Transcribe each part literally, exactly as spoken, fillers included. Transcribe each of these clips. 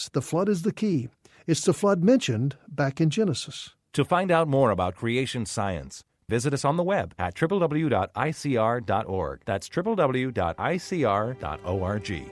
The flood is the key. It's the flood mentioned back in Genesis. To find out more about creation science, visit us on the web at w w w dot i c r dot org. That's w w w dot i c r dot org.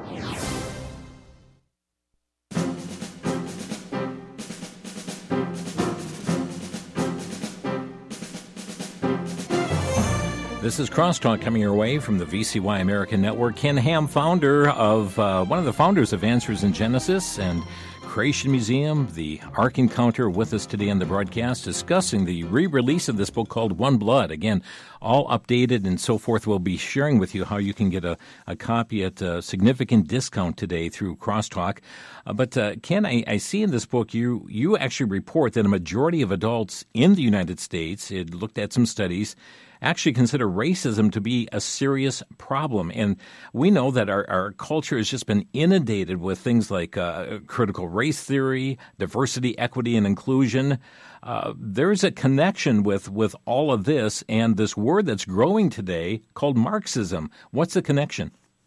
This is Crosstalk coming your way from the V C Y American Network. Ken Ham, founder of, uh, one of the founders of Answers in Genesis and Creation Museum, the Ark Encounter, with us today on the broadcast, discussing the re-release of this book called One Blood. Again, all updated and so forth. We'll be sharing with you how you can get a, a copy at a significant discount today through Crosstalk. Uh, but uh, Ken, I, I see in this book you you actually report that a majority of adults in the United States, it looked at some studies, actually consider racism to be a serious problem. And we know that our, our culture has just been inundated with things like uh, critical race theory, diversity, equity, and inclusion. Uh, there's a connection with, with all of this and this word that's growing today called Marxism. What's the connection?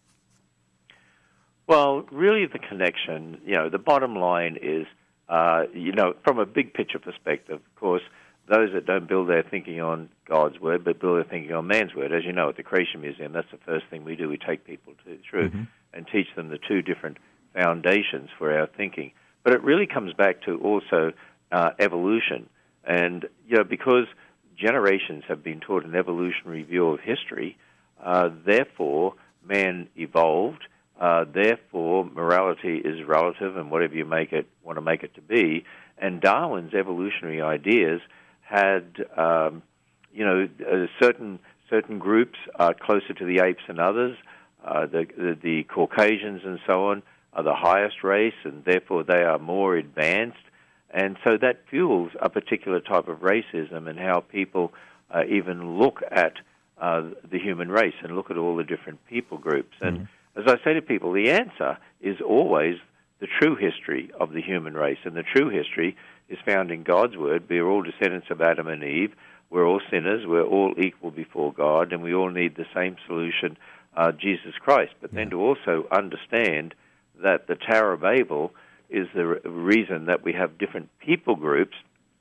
Well, really the connection, you know, the bottom line is, uh, you know, from a big picture perspective, of course, those that don't build their thinking on God's word, but build their thinking on man's word. As you know, at the Creation Museum, that's the first thing we do. We take people to, through mm-hmm. and teach them the two different foundations for our thinking. But it really comes back to also uh, evolution. And, you know, because generations have been taught an evolutionary view of history, uh, therefore man evolved, uh, therefore morality is relative and whatever you make it, want to make it to be. And Darwin's evolutionary ideas had, um, you know, uh, certain certain groups are closer to the apes than others. Uh, the, the the Caucasians and so on are the highest race, and therefore they are more advanced. And so that fuels a particular type of racism and how people uh, even look at uh, the human race and look at all the different people groups. And mm-hmm. as I say to people, the answer is always the true history of the human race. And the true history is found in God's Word. We are all descendants of Adam and Eve. We're all sinners. We're all equal before God, and we all need the same solution, uh, Jesus Christ. But then to also understand that the Tower of Babel is the re- reason that we have different people groups,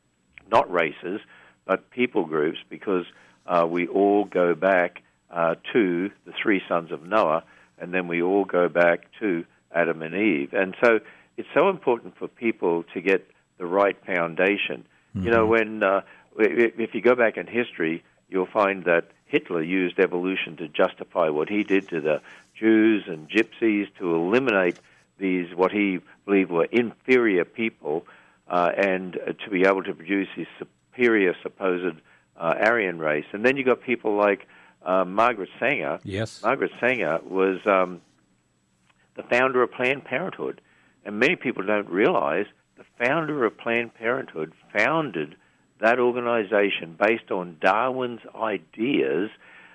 not races, but people groups, because uh, we all go back uh, to the three sons of Noah, and then we all go back to Adam and Eve. And so it's so important for people to get the right foundation. Mm-hmm. You know, when uh, if you go back in history, you'll find that Hitler used evolution to justify what he did to the Jews and Gypsies, to eliminate these, what he believed were inferior people, uh, and uh, to be able to produce his superior supposed uh, Aryan race. And then you got people like uh, Margaret Sanger. Yes. Margaret Sanger was um, the founder of Planned Parenthood. And many people don't realize the founder of Planned Parenthood founded that organization based on Darwin's ideas,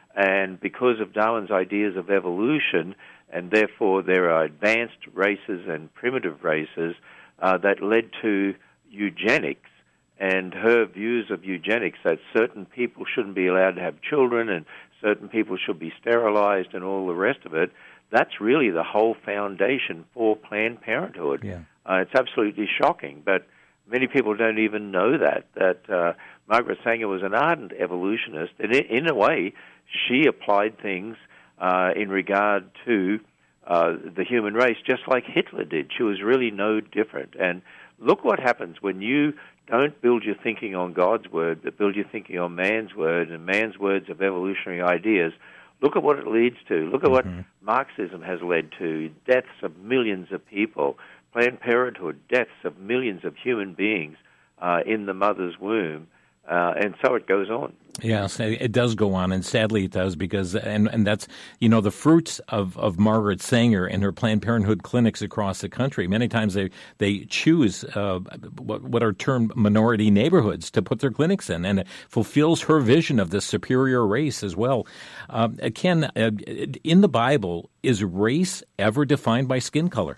and because of Darwin's ideas of evolution, and therefore there are advanced races and primitive races, uh, that led to eugenics, and her views of eugenics, that certain people shouldn't be allowed to have children and certain people should be sterilized and all the rest of it. That's really the whole foundation for Planned Parenthood. Yeah. Uh, it's absolutely shocking, but many people don't even know that, that uh, Margaret Sanger was an ardent evolutionist, and in, in a way, she applied things uh, in regard to uh, the human race just like Hitler did. She was really no different. And look what happens when you don't build your thinking on God's Word, but build your thinking on man's Word and man's words of evolutionary ideas. Look at what it leads to. Look at mm-hmm. what Marxism has led to, deaths of millions of people, Planned Parenthood, deaths of millions of human beings uh, in the mother's womb, uh, and so it goes on. Yes, it does go on, and sadly it does, because, and, and that's, you know, the fruits of, of Margaret Sanger and her Planned Parenthood clinics across the country. Many times they, they choose uh, what, what are termed minority neighborhoods to put their clinics in, and it fulfills her vision of this superior race as well. Uh, Ken, uh, in the Bible, is race ever defined by skin color?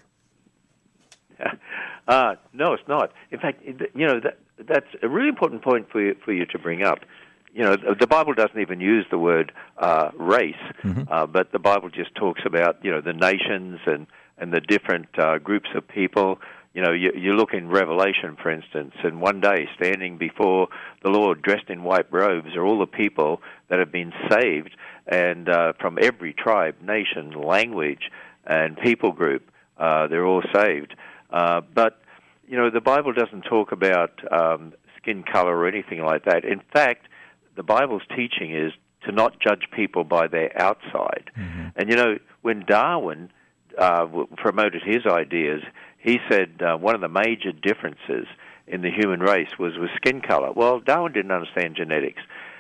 Uh, no, it's not. In fact, you know, that, that's a really important point for you, for you to bring up. You know, the Bible doesn't even use the word uh, race, mm-hmm. uh, but the Bible just talks about, you know, the nations and, and the different uh, groups of people. You know, you, you look in Revelation, for instance, and one day standing before the Lord dressed in white robes are all the people that have been saved, and uh, from every tribe, nation, language, and people group, uh, they're all saved. Uh, but, you know, the Bible doesn't talk about um, skin color or anything like that. In fact, the Bible's teaching is to not judge people by their outside. Mm-hmm. And, you know, when Darwin uh, promoted his ideas, he said uh, one of the major differences in the human race was with skin color. Well, Darwin didn't understand genetics,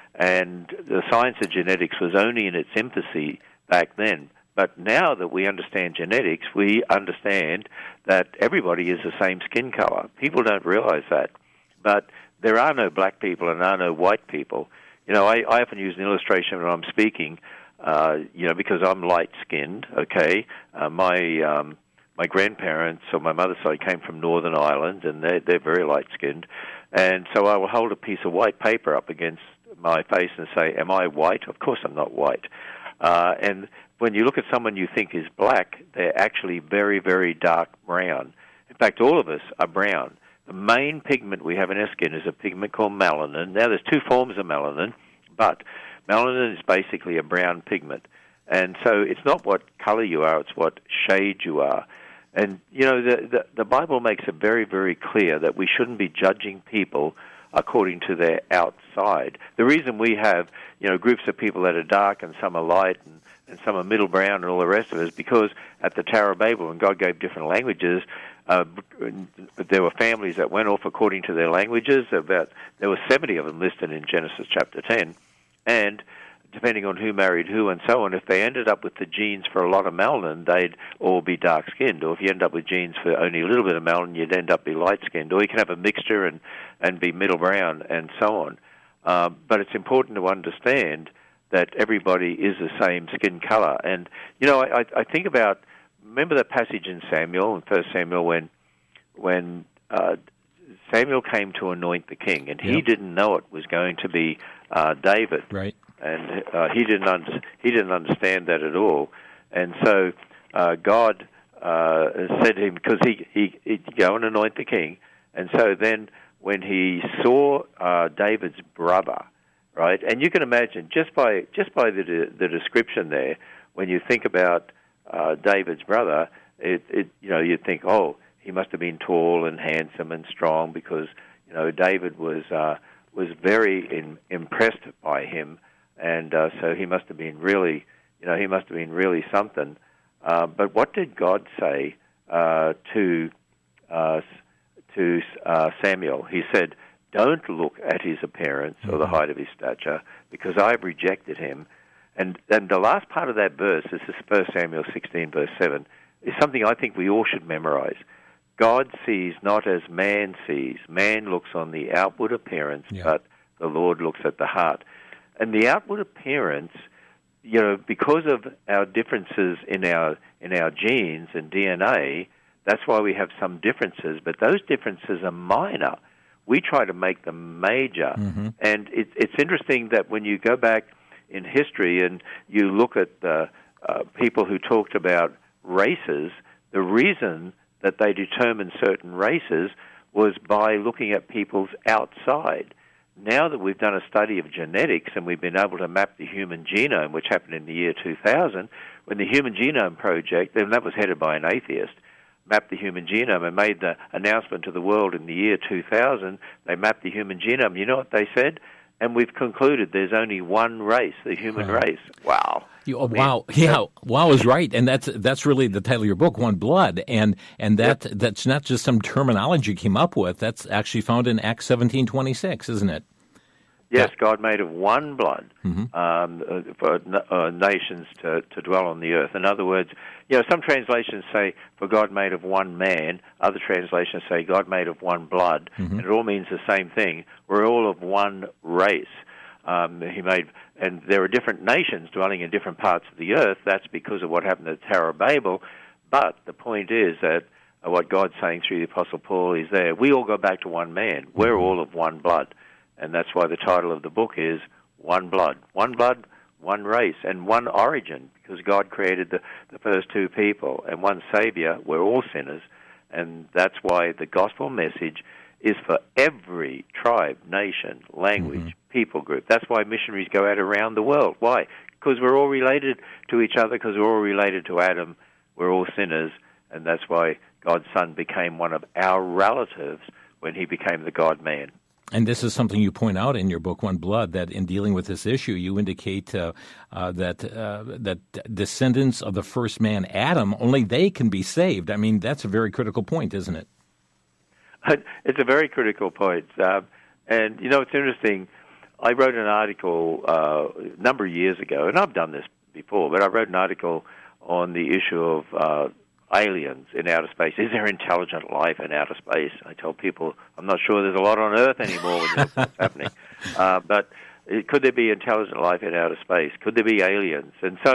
and the science of genetics was only in its infancy back then. But now that we understand genetics, we understand that everybody is the same skin color. People don't realize that. But there are no black people and there are no white people. You know, I, I often use an illustration when I'm speaking, uh, you know, because I'm light-skinned, okay? Uh, my um, my grandparents on my mother's side came from Northern Ireland, and they're, they're very light-skinned. And so I will hold a piece of white paper up against my face and say, am I white? Of course I'm not white. Uh, and when you look at someone you think is black, they're actually very, very dark brown. In fact, all of us are brown. The main pigment we have in our skin is a pigment called melanin. Now, there's two forms of melanin, but melanin is basically a brown pigment. And so it's not what color you are, it's what shade you are. And, you know, the, the, the Bible makes it very, very clear that we shouldn't be judging people according to their outside. The reason we have, you know, groups of people that are dark and some are light and, and some are middle brown and all the rest of it is because at the Tower of Babel, when God gave different languages, uh, there were families that went off according to their languages. About there were seventy of them listed in Genesis chapter ten. And depending on who married who and so on, if they ended up with the genes for a lot of melanin, they'd all be dark-skinned. Or if you end up with genes for only a little bit of melanin, you'd end up be light-skinned. Or you can have a mixture and, and be middle brown and so on. Uh, but it's important to understand that everybody is the same skin color. And, you know, I, I think about, remember that passage in Samuel, in First Samuel, when when uh, Samuel came to anoint the king, and he yep. didn't know it was going to be uh, David. Right. And uh, he didn't un- he didn't understand that at all, and so uh, God uh, said to him, because he he he'd go and anoint the king, and so then when he saw uh, David's brother, right, and you can imagine just by just by the de- the description there, when you think about uh, David's brother, it, it you know you think, oh, he must have been tall and handsome and strong, because you know David was uh, was very in, impressed by him. And uh, so he must have been really, you know, he must have been really something. Uh, but what did God say uh, to uh, to uh, Samuel? He said, "Don't look at his appearance or the height of his stature, because I've rejected him." And and the last part of that verse, this is First Samuel sixteen, verse seven, is something I think we all should memorize. God sees not as man sees. Man looks on the outward appearance, yeah. but the Lord looks at the heart. And the outward appearance, you know, because of our differences in our in our genes and D N A, that's why we have some differences. But those differences are minor. We try to make them major. Mm-hmm. And it, it's interesting that when you go back in history and you look at the uh, people who talked about races, the reason that they determined certain races was by looking at people's outside. Now that we've done a study of genetics and we've been able to map the human genome, which happened in the year two thousand, when the Human Genome Project, and that was headed by an atheist, mapped the human genome and made the announcement to the world in the year two thousand, they mapped the human genome. You know what they said? And we've concluded there's only one race, the human wow. race. Wow. You, oh, wow. Yeah. Wow is right. And that's that's really the title of your book, One Blood. And and that yep. that's not just some terminology you came up with. That's actually found in Acts seventeen twenty-six, isn't it? Yes, God made of one blood mm-hmm. um, for uh, nations to, to dwell on the earth. In other words, you know, some translations say, for God made of one man. Other translations say, God made of one blood. Mm-hmm. And it all means the same thing. We're all of one race. Um, he made, and there are different nations dwelling in different parts of the earth. That's because of what happened at the Tower of Babel. But the point is that uh, what God's saying through the Apostle Paul is there. We all go back to one man. We're all of one blood. And that's why the title of the book is One Blood. One blood, one race, and one origin, because God created the, the first two people, and one Savior. We're all sinners, and that's why the gospel message is for every tribe, nation, language, mm-hmm. people group. That's why missionaries go out around the world. Why? Because we're all related to each other, because we're all related to Adam. We're all sinners, and that's why God's Son became one of our relatives when he became the God-man. And this is something you point out in your book, One Blood, that in dealing with this issue, you indicate uh, uh, that uh, that descendants of the first man, Adam, only they can be saved. I mean, that's a very critical point, isn't it? It's a very critical point. Uh, and, you know, it's interesting. I wrote an article uh, a number of years ago, and I've done this before, but I wrote an article on the issue of uh, aliens in outer space. Is there intelligent life in outer space? I tell people I'm not sure there's a lot on Earth anymore when you look what's happening. Uh, but it, could there be intelligent life in outer space? Could there be aliens? And so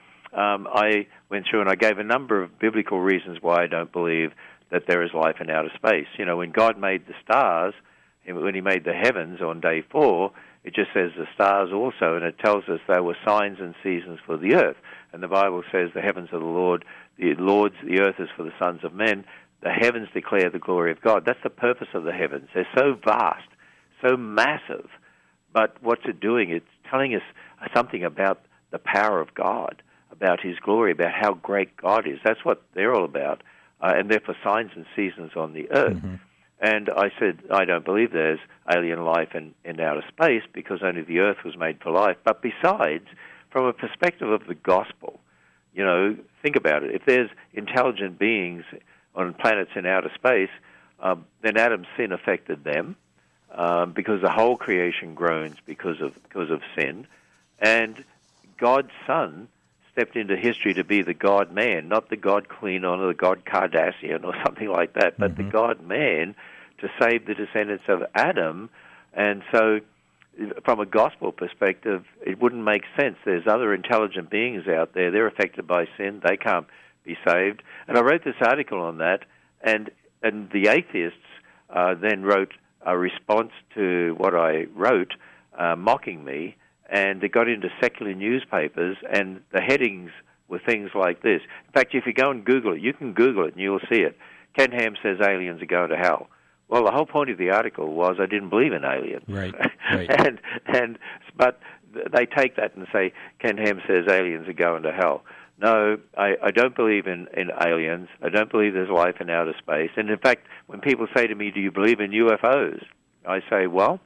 um, I went through and I gave a number of biblical reasons why I don't believe that there is life in outer space. You know, when God made the stars, when he made the heavens on day four, it just says the stars also, and it tells us they were signs and seasons for the earth. And the Bible says the heavens are the Lord, the Lord's, the earth is for the sons of men. The heavens declare the glory of God. That's the purpose of the heavens. They're so vast, so massive. But what's it doing? It's telling us something about the power of God, about his glory, about how great God is. That's what they're all about. Uh, and they're for signs and seasons on the earth. Mm-hmm. And I said, I don't believe there's alien life in, in outer space because only the earth was made for life. But besides, from a perspective of the gospel, you know, think about it. If there's intelligent beings on planets in outer space, um, then Adam's sin affected them um, because the whole creation groans because of because of sin. And God's Son stepped into history to be the God-man, not the God-Cleanon or the God-Kardashian or something like that, but mm-hmm. the God-man to save the descendants of Adam. And so from a gospel perspective, it wouldn't make sense. There's other intelligent beings out there. They're affected by sin. They can't be saved. And I wrote this article on that, and, and the atheists uh, then wrote a response to what I wrote, uh, mocking me, and it got into secular newspapers, and the headings were things like this. In fact, if you go and Google it, you can Google it and you'll see it. Ken Ham says aliens are going to hell. Well, the whole point of the article was I didn't believe in aliens. Right, right. and, and, but they take that and say, Ken Ham says aliens are going to hell. No, I, I don't believe in, in aliens. I don't believe there's life in outer space. And in fact, when people say to me, do you believe in U F Os? I say, well,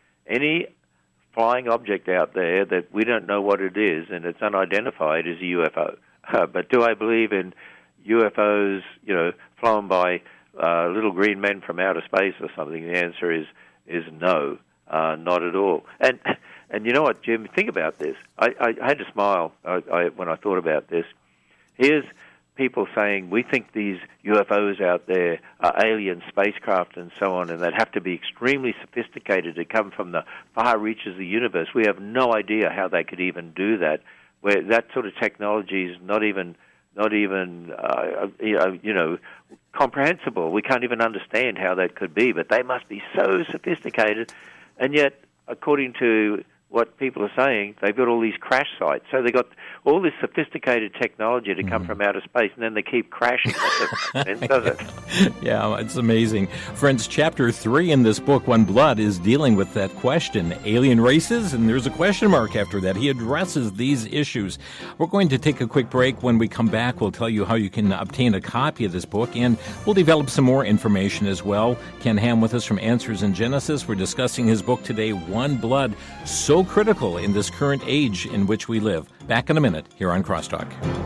any flying object out there that we don't know what it is and it's unidentified is a U F O. Uh, but do I believe in U F Os, you know, flown by uh, little green men from outer space or something? The answer is is no, uh, not at all. And and you know what, Jim? Think about this. I, I, I had to smile I, I, when I thought about this. Here's people saying we think these U F Os out there are alien spacecraft and so on, and they'd have to be extremely sophisticated to come from the far reaches of the universe. We have no idea how they could even do that. Where that sort of technology is not even not even uh, you know comprehensible. We can't even understand how that could be. But they must be so sophisticated, and yet, according to what people are saying, they've got all these crash sites. So they've got all this sophisticated technology to come mm. from outer space, and then they keep crashing. That doesn't make sense, does it? Yeah, it's amazing. Friends, chapter three in this book, One Blood, is dealing with that question, alien races, and there's a question mark after that. He addresses these issues. We're going to take a quick break. When we come back, we'll tell you how you can obtain a copy of this book, and we'll develop some more information as well. Ken Ham with us from Answers in Genesis. We're discussing his book today, One Blood, so critical in this current age in which we live. Back in a minute here on Crosstalk.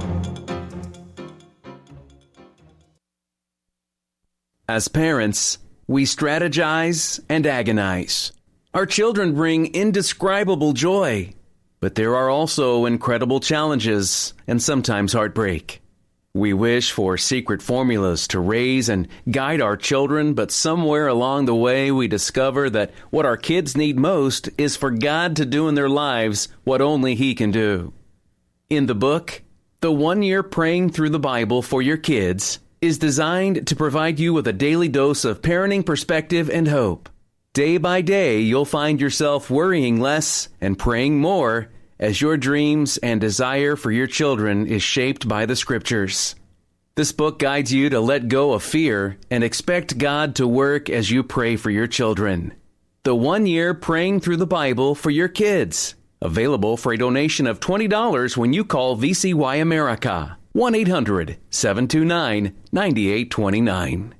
As parents, we strategize and agonize. Our children bring indescribable joy, but there are also incredible challenges and sometimes heartbreak. We wish for secret formulas to raise and guide our children, but somewhere along the way we discover that what our kids need most is for God to do in their lives what only He can do. In the book, The One Year Praying Through the Bible for Your Kids is designed to provide you with a daily dose of parenting perspective and hope. Day by day, you'll find yourself worrying less and praying more as your dreams and desire for your children is shaped by the Scriptures. This book guides you to let go of fear and expect God to work as you pray for your children. The One Year Praying Through the Bible for Your Kids. Available for a donation of twenty dollars when you call V C Y America. one eight hundred, seven two nine, nine eight two nine.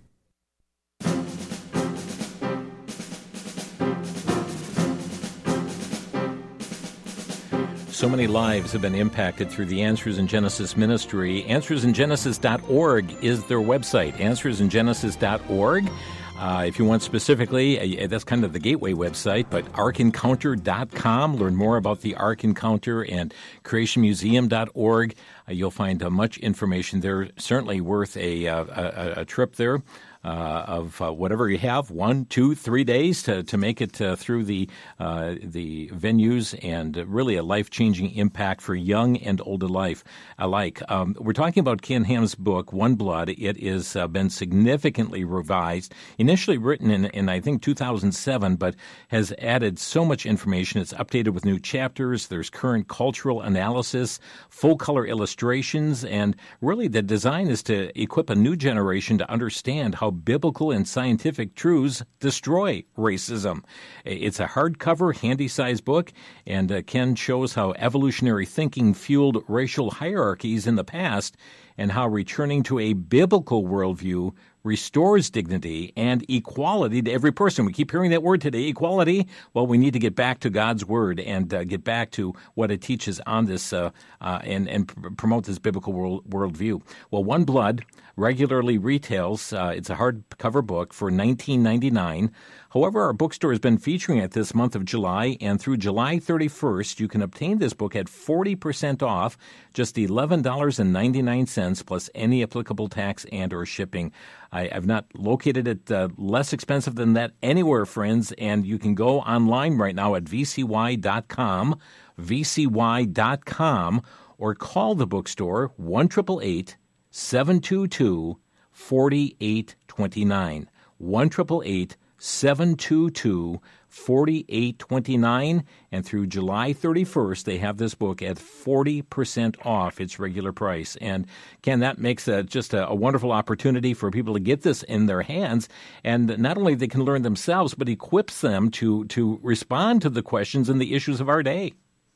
So many lives have been impacted through the Answers in Genesis ministry. answers in genesis dot org is their website, answers in genesis dot org. Uh, if you want specifically, uh, that's kind of the gateway website, but ark encounter dot com. Learn more about the Ark Encounter, and creation museum dot org. Uh, you'll find uh, much information there. Certainly worth a, uh, a, a trip there. Uh, of uh, whatever you have, one, two, three days to, to make it uh, through the uh, the venues, and really a life-changing impact for young and old alike. alike. Um, we're talking about Ken Ham's book, One Blood. It has uh, been significantly revised, initially written in, in, I think, two thousand seven, but has added so much information. It's updated with new chapters. There's current cultural analysis, full-color illustrations, and really the design is to equip a new generation to understand how biblical and scientific truths destroy racism. It's a hardcover, handy-sized book, and uh, Ken shows how evolutionary thinking fueled racial hierarchies in the past and how returning to a biblical worldview restores dignity and equality to every person. We keep hearing that word today, equality. Well, we need to get back to God's Word and uh, get back to what it teaches on this uh, uh, and, and pr- promote this biblical world, worldview. Well, One Blood regularly retails. Uh, it's a hardcover book for nineteen ninety-nine dollars. However, our bookstore has been featuring it this month of July, and through July thirty-first, you can obtain this book at forty percent off, just eleven dollars and ninety-nine cents, plus any applicable tax and or shipping. I, I've not located it uh, less expensive than that anywhere, friends, and you can go online right now at v c y dot com, v c y dot com, or call the bookstore one eight eight eight, seven two two, four eight two nine, one eight eight eight, seven two two, four eight two nine, and through July thirty-first, they have this book at forty percent off its regular price. And, Ken, that makes a, just a, a wonderful opportunity for people to get this in their hands, and not only they can learn themselves, but equips them to, to respond to the questions and the issues of our day.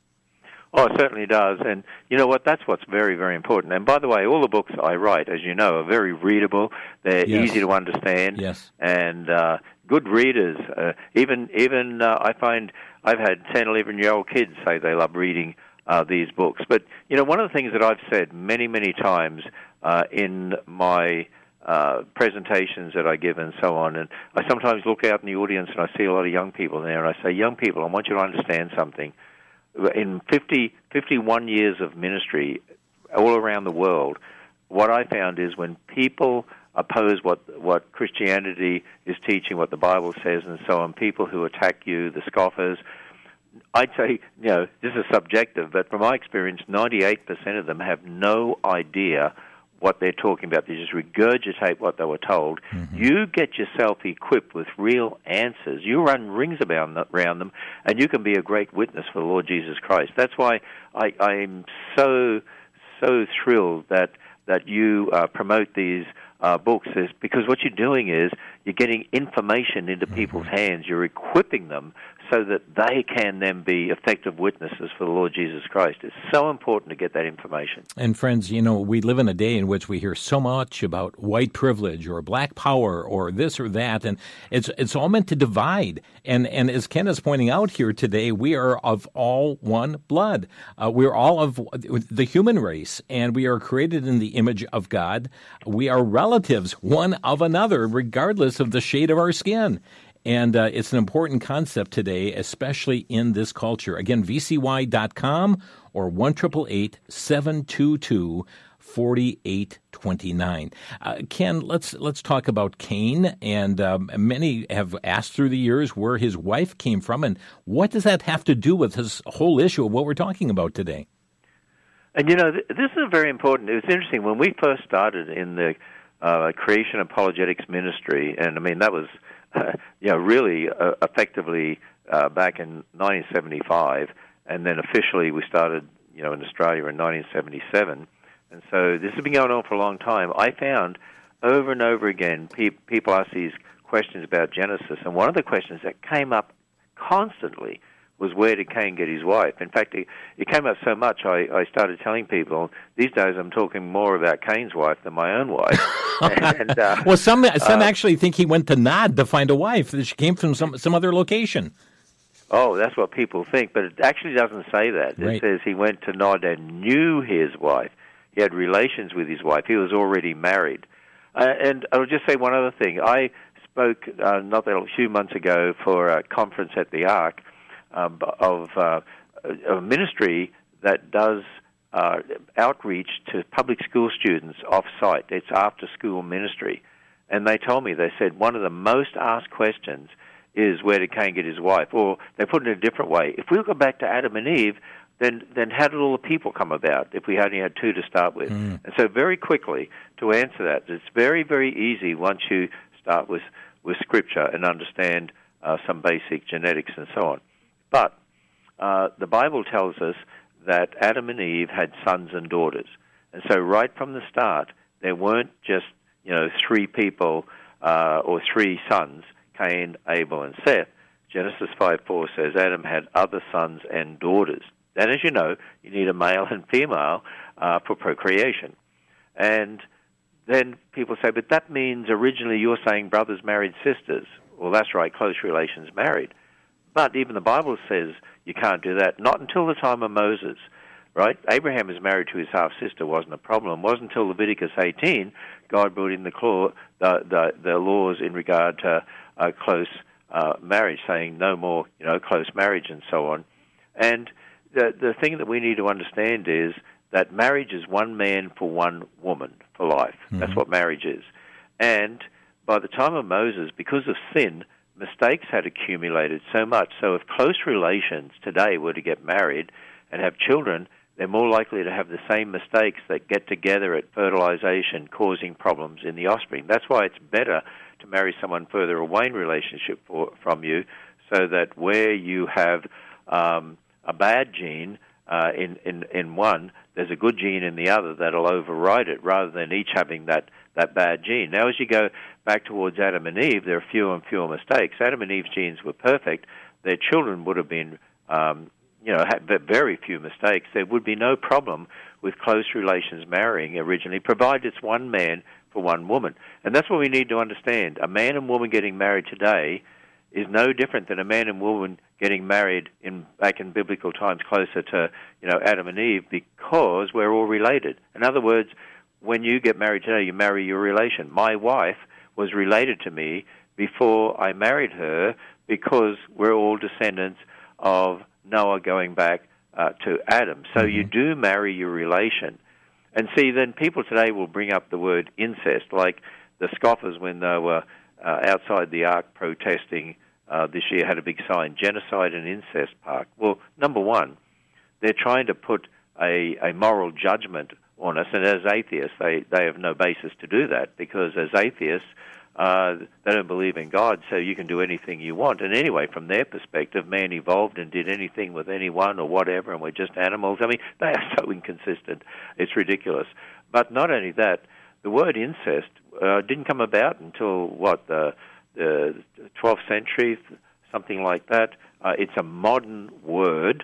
Oh, it certainly does. And you know what? That's what's very, very important. And by the way, all the books I write, as you know, are very readable. They're yes. easy to understand. Yes. And uh, good readers. Uh, even, even uh, I find I've had ten, eleven-year-old kids say they love reading uh, these books. But, you know, one of the things that I've said many, many times uh, in my uh, presentations that I give and so on, and I sometimes look out in the audience and I see a lot of young people there, and I say, young people, I want you to understand something. In fifty, fifty-one years of ministry all around the world, what I found is when people oppose what what Christianity is teaching, what the Bible says, and so on, people who attack you, the scoffers, I'd say, you know, this is subjective, but from my experience, ninety-eight percent of them have no idea what they're talking about. They just regurgitate what they were told. Mm-hmm. You get yourself equipped with real answers. You run rings around them, and you can be a great witness for the Lord Jesus Christ. That's why I, I'm so, so thrilled that, that you uh, promote these uh, books, is because what you're doing is you're getting information into mm-hmm. people's hands. You're equipping them so that they can then be effective witnesses for the Lord Jesus Christ. It's so important to get that information. And friends, you know, we live in a day in which we hear so much about white privilege or black power or this or that, and it's it's all meant to divide. And and as Ken is pointing out here today, we are of all one blood. Uh, we're all of the human race, and we are created in the image of God. We are relatives one of another, regardless of the shade of our skin. And uh, it's an important concept today, especially in this culture. Again, v c y dot com or one eight eight eight, seven two two, four eight two nine. Uh, Ken, let's let's talk about Cain. And um, many have asked through the years where his wife came from, and what does that have to do with this whole issue of what we're talking about today? And, you know, th- this is very important. It was interesting. When we first started in the uh, Creation Apologetics Ministry, and, I mean, that was... Uh, you know, really uh, effectively uh, back in nineteen seventy-five, and then officially we started, you know, in Australia in nineteen seventy-seven. And so this has been going on for a long time. I found over and over again pe- people ask these questions about Genesis, and one of the questions that came up constantly was, where did Cain get his wife? In fact, it, it came up so much, I, I started telling people, these days I'm talking more about Cain's wife than my own wife. and, uh, well, some some uh, actually think he went to Nod to find a wife, that she came from some, some other location. Oh, that's what people think, but it actually doesn't say that. It Right. says he went to Nod and knew his wife. He had relations with his wife. He was already married. Uh, and I'll just say one other thing. I spoke uh, not that a few months ago for a conference at the Ark uh, of uh, a ministry that does uh, outreach to public school students off-site. It's after-school ministry. And they told me, they said, one of the most asked questions is, where did Cain get his wife? Or they put it in a different way. If we go back to Adam and Eve, then then how did all the people come about if we only had two to start with? Mm. And so very quickly, to answer that, it's very, very easy once you start with, with Scripture and understand uh, some basic genetics and so on. But uh, the Bible tells us that Adam and Eve had sons and daughters. And so right from the start, there weren't just, you know, three people uh, or three sons, Cain, Abel, and Seth. Genesis five four says Adam had other sons and daughters. And as you know, you need a male and female uh, for procreation. And then people say, but that means originally you're saying brothers married sisters. Well, that's right, close relations married. But even the Bible says you can't do that, not until the time of Moses, right? Abraham is married to his half-sister, wasn't a problem. It wasn't until Leviticus eighteen God brought in the, claw, the, the, the laws in regard to uh, close uh, marriage, saying no more, you know, close marriage and so on. And The the thing that we need to understand is that marriage is one man for one woman for life. Mm-hmm. That's what marriage is. And by the time of Moses, because of sin, mistakes had accumulated so much. So if close relations today were to get married and have children, they're more likely to have the same mistakes that get together at fertilization, causing problems in the offspring. That's why it's better to marry someone further away in relationship for, from you, so that where you have um, a bad gene uh, in, in, in one, there's a good gene in the other that'll override it, rather than each having that, that bad gene. Now, as you go back towards Adam and Eve, there are fewer and fewer mistakes. Adam and Eve's genes were perfect. Their children would have been, um, you know, had very few mistakes. There would be no problem with close relations marrying originally, provided it's one man for one woman. And that's what we need to understand. A man and woman getting married today is no different than a man and woman getting married in back in biblical times, closer to, you know, Adam and Eve, because we're all related. In other words, when you get married today, you marry your relation. My wife was related to me before I married her, because we're all descendants of Noah going back uh, to Adam. So mm-hmm. you do marry your relation. And see, then people today will bring up the word incest, like the scoffers when they were uh, outside the Ark protesting uh, this year, had a big sign, Genocide and Incest Park. Well, number one, they're trying to put a, a moral judgment on us, and as atheists, they, they have no basis to do that, because as atheists, uh, they don't believe in God, so you can do anything you want. And anyway, from their perspective, man evolved and did anything with anyone or whatever, and we're just animals. I mean, they are so inconsistent. It's ridiculous. But not only that, the word incest uh, didn't come about until, what, the, the twelfth century, something like that. Uh, it's a modern word,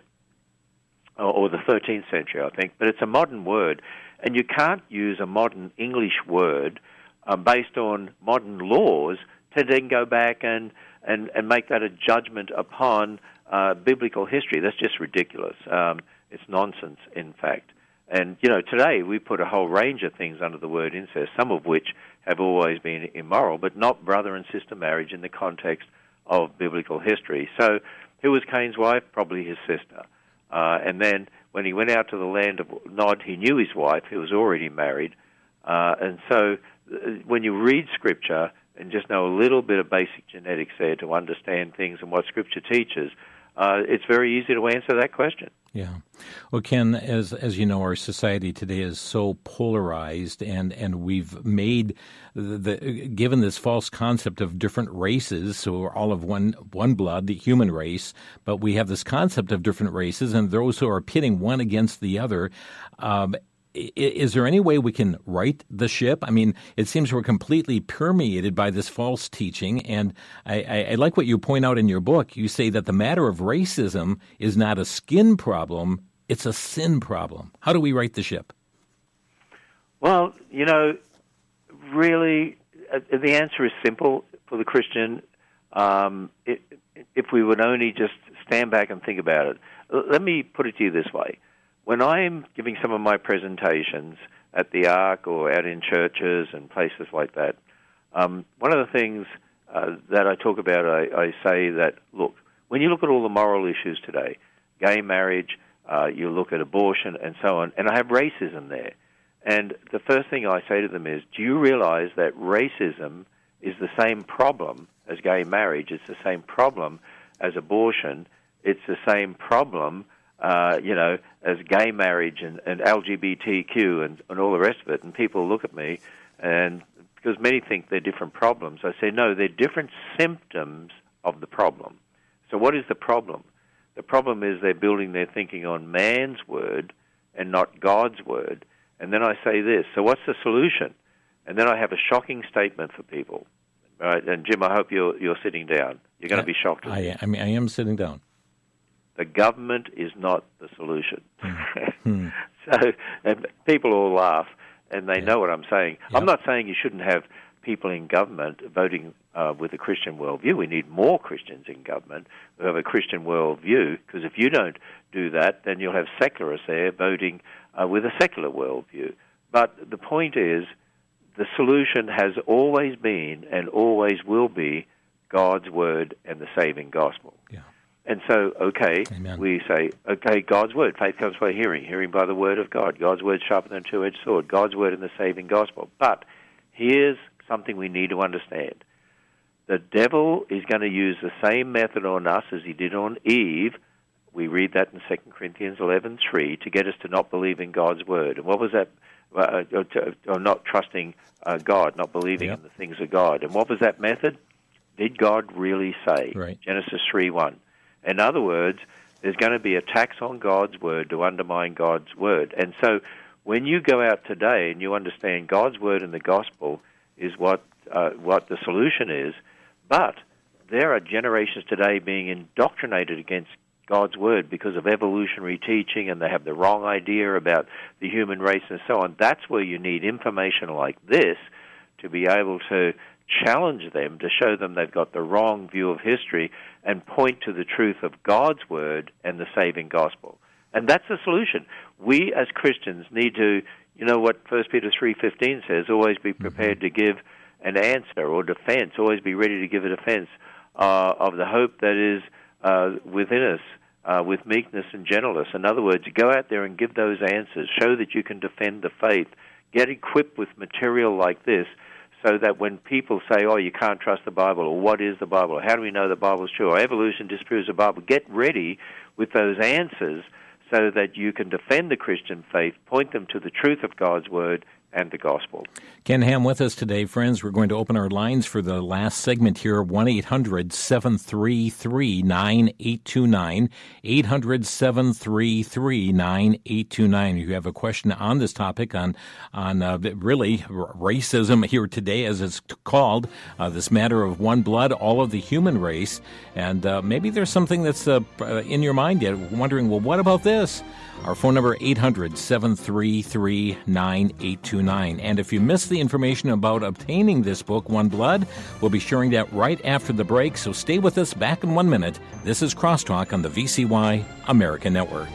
or the thirteenth century, I think, but it's a modern word. And you can't use a modern English word uh, based on modern laws to then go back and, and, and make that a judgment upon uh, biblical history. That's just ridiculous. Um, it's nonsense, in fact. And, you know, today we put a whole range of things under the word incest, some of which have always been immoral, but not brother and sister marriage in the context of biblical history. So who was Cain's wife? Probably his sister. Uh, and then when he went out to the land of Nod, he knew his wife, who was already married. Uh, and so uh, when you read Scripture and just know a little bit of basic genetics there to understand things and what Scripture teaches, uh, it's very easy to answer that question. Yeah. Well, Ken, as as you know, our society today is so polarized, and, and we've made the, the given this false concept of different races, so we're all of one one blood, the human race, but we have this concept of different races, and those who are pitting one against the other. Um, Is there any way we can right the ship? I mean, it seems we're completely permeated by this false teaching, and I, I, I like what you point out in your book. You say that the matter of racism is not a skin problem, it's a sin problem. How do we right the ship? Well, you know, really, uh, the answer is simple for the Christian. Um, it, if we would only just stand back and think about it. Let me put it to you this way. When I'm giving some of my presentations at the Ark or out in churches and places like that, um, one of the things uh, that I talk about, I, I say that, look, when you look at all the moral issues today, gay marriage, uh, you look at abortion and so on, and I have racism there. And the first thing I say to them is, do you realize that racism is the same problem as gay marriage? It's the same problem as abortion. It's the same problem Uh, you know, as gay marriage and, and L G B T Q and, and all the rest of it. And people look at me, and because many think they're different problems, I say, no, they're different symptoms of the problem. So what is the problem? The problem is they're building their thinking on man's word and not God's word. And then I say this, so what's the solution? And then I have a shocking statement for people. Right? And Jim, I hope you're, you're sitting down. You're going to be shocked. I, I mean, I am sitting down. The government is not the solution. Mm-hmm. So and people all laugh, and they yeah. know what I'm saying. Yep. I'm not saying you shouldn't have people in government voting uh, with a Christian worldview. We need more Christians in government who have a Christian worldview, because if you don't do that, then you'll have secularists there voting uh, with a secular worldview. But the point is, the solution has always been and always will be God's word and the saving gospel. Yeah. And so, okay, Amen. we say, okay, God's word. Faith comes by hearing, hearing by the word of God. God's word sharper than a two-edged sword. God's word in the saving gospel. But here's something we need to understand. The devil is going to use the same method on us as he did on Eve. We read that in Second Corinthians eleven three, to get us to not believe in God's word. And what was that? Uh, or, to, or not trusting uh, God, not believing yep. in the things of God. And what was that method? Did God really say? Right. Genesis three one. In other words, there's going to be attacks on God's word to undermine God's word. And so when you go out today and you understand God's word and the gospel is what uh, what the solution is, but there are generations today being indoctrinated against God's word because of evolutionary teaching, and they have the wrong idea about the human race and so on. That's where you need information like this to be able to challenge them, to show them they've got the wrong view of history and point to the truth of God's word and the saving gospel. And that's the solution. We as Christians need to, you know what First Peter three fifteen says, always be prepared to give an answer or defense, always be ready to give a defense uh, of the hope that is uh, within us uh, with meekness and gentleness. In other words, go out there and give those answers. Show that you can defend the faith. Get equipped with material like this, so that when people say, oh, you can't trust the Bible, or what is the Bible, or how do we know the Bible's true, or evolution disproves the Bible, get ready with those answers so that you can defend the Christian faith, point them to the truth of God's word and the gospel. Ken Ham with us today, friends. We're going to open our lines for the last segment here, one eight hundred seven three three nine eight two nine, eight hundred seven three three nine eight two nine. If you have a question on this topic, on on uh, really racism here today, as it's called, uh, this matter of one blood, all of the human race, and uh, maybe there's something that's uh, in your mind yet, wondering, well, what about this? Our phone number, eight hundred seven three three nine eight two nine. And if you missed the information about obtaining this book, One Blood, we'll be sharing that right after the break, so stay with us. Back in one minute. This is Crosstalk on the V C Y American Network.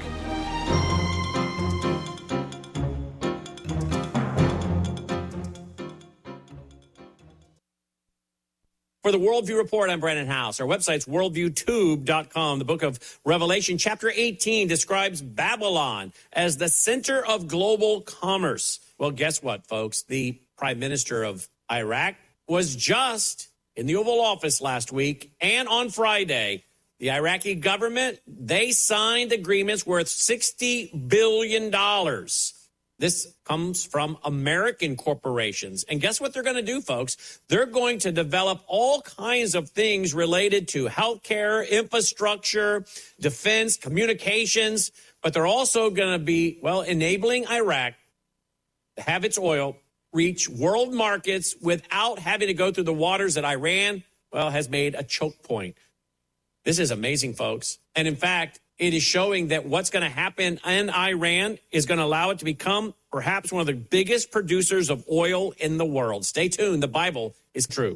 For the Worldview Report, I'm Brandon House. Our website's worldview tube dot com. The book of Revelation, chapter eighteen, describes Babylon as the center of global commerce. Well, guess what, folks? The Prime Minister of Iraq was just in the Oval Office last week, and on Friday, The Iraqi government, they signed agreements worth sixty billion dollars. This comes from American corporations. And guess what they're going to do, folks? They're going to develop all kinds of things related to healthcare, infrastructure, defense, communications. But they're also going to be, well, enabling Iraq to have its oil reach world markets without having to go through the waters that Iran, well, has made a choke point. This is amazing, folks. And in fact, it is showing that what's going to happen in Iran is going to allow it to become perhaps one of the biggest producers of oil in the world. Stay tuned. The Bible is true.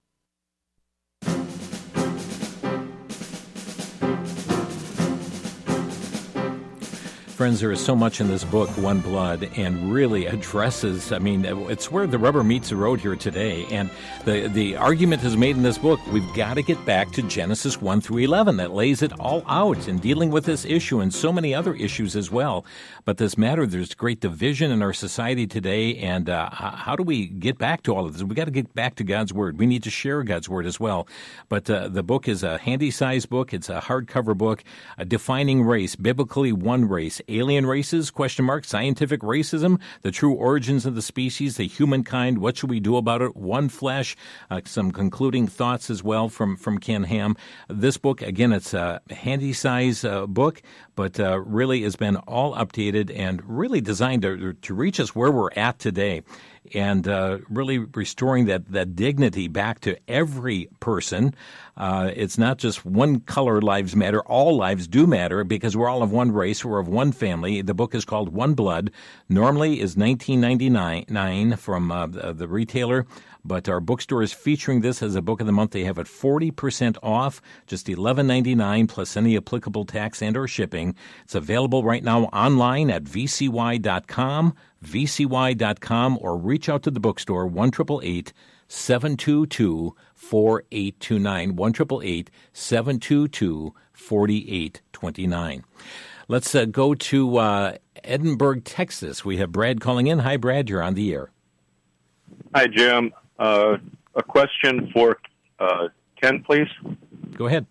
Friends, there is so much in this book, One Blood, and really addresses, I mean, it's where the rubber meets the road here today. And the, the argument is made in this book, we've got to get back to Genesis one through eleven. That lays it all out in dealing with this issue and so many other issues as well. But this matter, there's great division in our society today. And uh, how do we get back to all of this? We've got to get back to God's Word. We need to share God's Word as well. But uh, the book is a handy-sized book. It's a hardcover book, a defining race, biblically one race. Alien races, question mark, scientific racism, the true origins of the species, the humankind, what should we do about it, one flesh, uh, some concluding thoughts as well from, from Ken Ham. This book, again, it's a handy-size uh, book, but uh, really has been all updated and really designed to, to reach us where we're at today. And uh, really restoring that, that dignity back to every person. Uh, it's not just one color lives matter. All lives do matter because we're all of one race. We're of one family. The book is called One Blood. Normally is nineteen ninety-nine from uh, the, the retailer. But our bookstore is featuring this as a book of the month. They have it forty percent off, just eleven ninety-nine plus any applicable tax and or shipping. It's available right now online at v c y dot com, v c y dot com, or reach out to the bookstore, one eight eight eight, seven two two, four eight two nine, one eight eight eight, seven two two, four eight two nine. Let's uh, go to uh, Edinburgh, Texas. We have Brad calling in. Hi, Brad. You're on the air. Hi, Jim. Uh, a question for uh, Ken, please. Go ahead.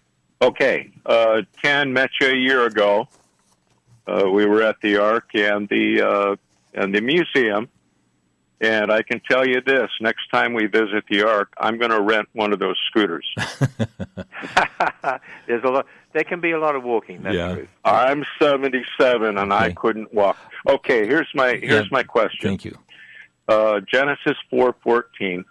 Okay. Uh, Ken met you a year ago. Uh, we were at the Ark and the uh, and the museum, and I can tell you this: next time we visit the Ark, I'm going to rent one of those scooters. There's a lot. There can be a lot of walking. That's yeah. true. I'm seventy-seven, and okay. I couldn't walk. Okay. Here's my here's yeah. my question. Thank you. Uh, Genesis four fourteen.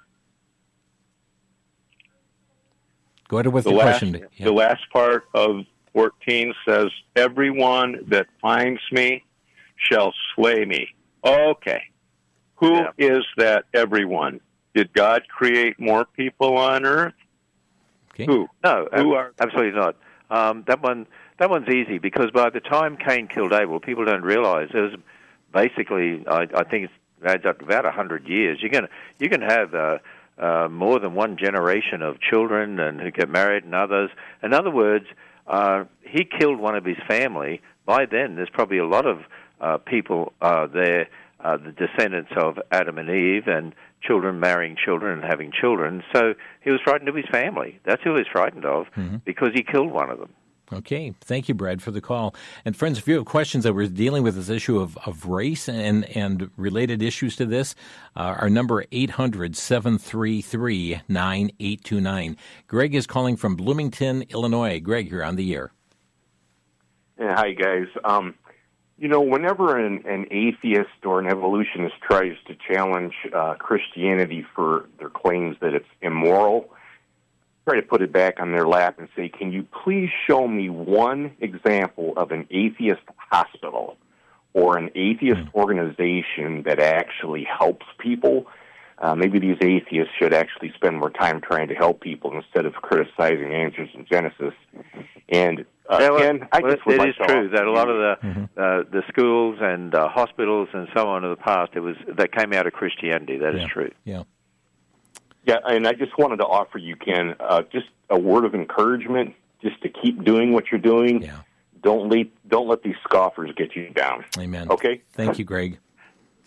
Go ahead with the the last, question. Yeah. The last part of fourteen says, "Everyone that finds me shall slay me." Okay. Who yeah. is that everyone? Did God create more people on earth? Okay. Who? No, Who ab- are? absolutely not. Um, that one, that one's easy because by the time Cain killed Abel, people don't realize it was basically. I, I think it's adds up to about a hundred years. You can you can have uh, uh, more than one generation of children and who get married and others. In other words, uh, he killed one of his family. By then, there's probably a lot of uh, people uh, there, uh, the descendants of Adam and Eve, and children marrying children and having children. So he was frightened of his family. That's who he was frightened of mm-hmm. because he killed one of them. Okay. Thank you, Brad, for the call. And friends, if you have questions that we're dealing with this issue of, of race and, and related issues to this, uh, our number eight hundred, seven three three, nine eight two nine. Greg is calling from Bloomington, Illinois. Greg, you're on the air. Yeah, hi, guys. Um, you know, whenever an, an atheist or an evolutionist tries to challenge uh, Christianity for their claims that it's immoral, try to put it back on their lap and say, can you please show me one example of an atheist hospital or an atheist mm. organization that actually helps people? Uh, maybe these atheists should actually spend more time trying to help people instead of criticizing answers in Genesis. And uh, yeah, well, Ken, I well, just would it like is to true that a lot of the mm-hmm. uh, the schools and uh, hospitals and so on in the past, it was that came out of Christianity. That yeah. is true. Yeah. Yeah, and I just wanted to offer you, Ken, uh, just a word of encouragement, just to keep doing what you're doing. Yeah. Don't let don't let these scoffers get you down. Amen. Okay? Thank you, Greg.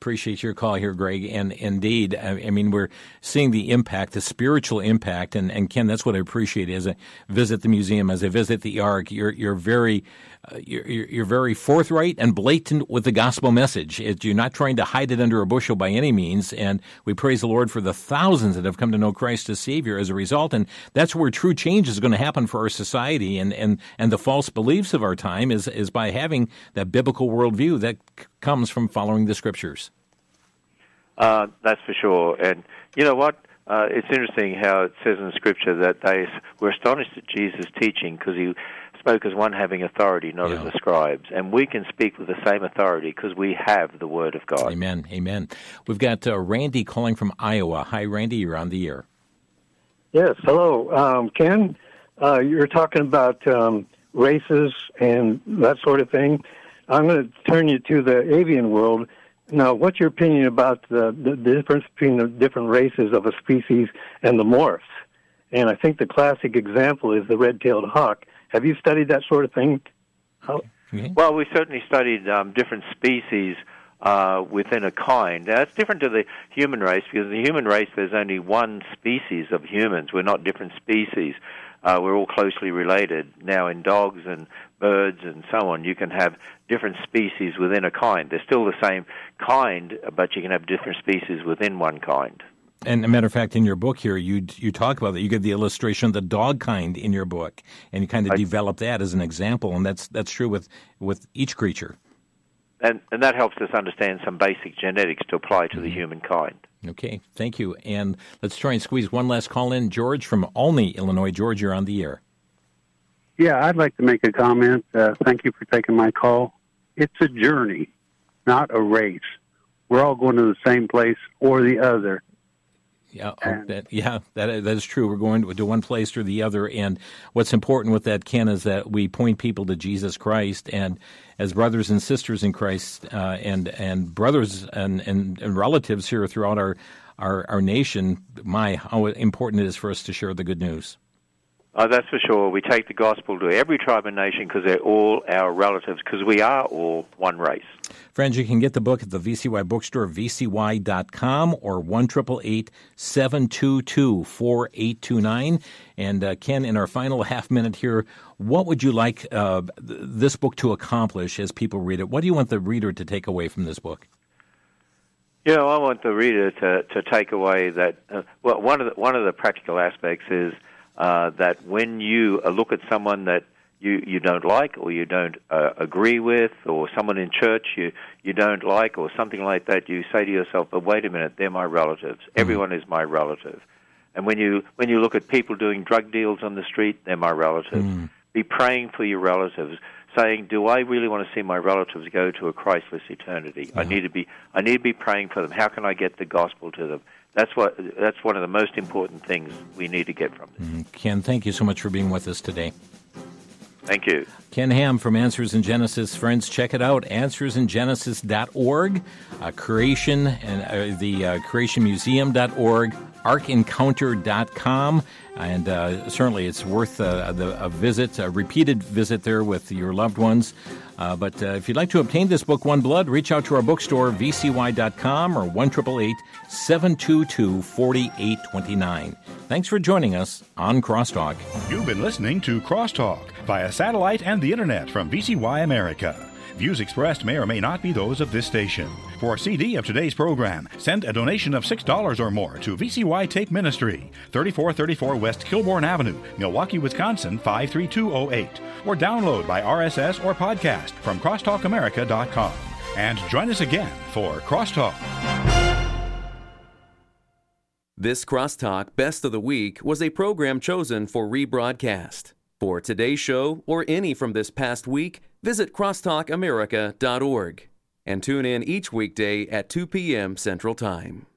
appreciate your call here, Greg. And indeed, I, I mean, we're seeing the impact, the spiritual impact. And, and Ken, that's what I appreciate as I visit the museum, as I visit the Ark. You're you're very uh, you're you're very forthright and blatant with the gospel message. It, you're not trying to hide it under a bushel by any means. And we praise the Lord for the thousands that have come to know Christ as Savior as a result. And that's where true change is going to happen for our society and and and the false beliefs of our time is is by having that biblical worldview that c- comes from following the Scriptures. Uh, that's for sure. And you know what? Uh, it's interesting how it says in Scripture that they were astonished at Jesus' teaching because he spoke as one having authority, not yeah. as the scribes. And we can speak with the same authority because we have the Word of God. Amen. Amen. We've got uh, Randy calling from Iowa. Hi, Randy. You're on the air. Yes. Hello, um, Ken. Uh, you're talking about um, races and that sort of thing. I'm going to turn you to the avian world. Now, what's your opinion about the, the difference between the different races of a species and the morphs? And I think the classic example is the red-tailed hawk. Have you studied that sort of thing? How? Well, we certainly studied um, different species uh, within a kind. Now, that's different to the human race because in the human race there's only one species of humans. We're not different species. Uh, we're all closely related. Now, in dogs and birds and so on, you can have different species within a kind. They're still the same kind, but you can have different species within one kind. And a matter of fact, in your book here, you you talk about that. You give the illustration of the dog kind in your book, and you kind of I, develop that as an example, and that's that's true with, with each creature. And and that helps us understand some basic genetics to apply to mm-hmm. the human kind. Okay, thank you. And let's try and squeeze one last call in. George from Olney, Illinois. George, you're on the air. Yeah, I'd like to make a comment. Uh, thank you for taking my call. It's a journey, not a race. We're all going to the same place or the other. Yeah, oh, that, yeah, that that is true. We're going to one place or the other, and what's important with that, Ken, is that we point people to Jesus Christ, and as brothers and sisters in Christ, uh, and and brothers and, and, and relatives here throughout our, our our nation. My, how important it is for us to share the good news. Oh, that's for sure. We take the gospel to every tribe and nation because they're all our relatives, because we are all one race. Friends, you can get the book at the V C Y bookstore, v c y dot com, or one eight eight eight, seven two two, four eight two nine. And uh, Ken, in our final half minute here, what would you like uh, th- this book to accomplish as people read it? What do you want the reader to take away from this book? You know, I want the reader to, to take away that, uh, well, one of the, one of the practical aspects is uh, that when you uh, look at someone that you, you don't like or you don't uh, agree with, or someone in church you, you don't like or something like that, you say to yourself, but wait a minute, they're my relatives. Mm-hmm. Everyone is my relative. And when you when you look at people doing drug deals on the street, they're my relatives. Mm. Be praying for your relatives, saying, do I really want to see my relatives go to a Christless eternity? Yeah. I need to be I need to be praying for them. How can I get the gospel to them? That's what that's one of the most important things we need to get from this. Mm. Ken, thank you so much for being with us today. Thank you. Ken Ham from Answers in Genesis. Friends, check it out, answers in genesis dot org, uh, creation and uh, the uh, creation museum dot org, ark encounter dot com, and uh, certainly it's worth uh, the, a visit, a repeated visit there with your loved ones. Uh, but uh, if you'd like to obtain this book, One Blood, reach out to our bookstore, v c y dot com, or one eight eight eight, seven two two, four eight two nine. Thanks for joining us on Crosstalk. You've been listening to Crosstalk via satellite and the internet from V C Y America. Views expressed may or may not be those of this station. For a C D of today's program, send a donation of six dollars or more to V C Y Tape Ministry, thirty-four thirty-four West Kilbourne Avenue, Milwaukee, Wisconsin, five three two oh eight. Or download by R S S or podcast from crosstalk america dot com. And join us again for Crosstalk. This Crosstalk Best of the Week was a program chosen for rebroadcast. For today's show or any from this past week, visit crosstalk america dot org and tune in each weekday at two p.m. Central Time.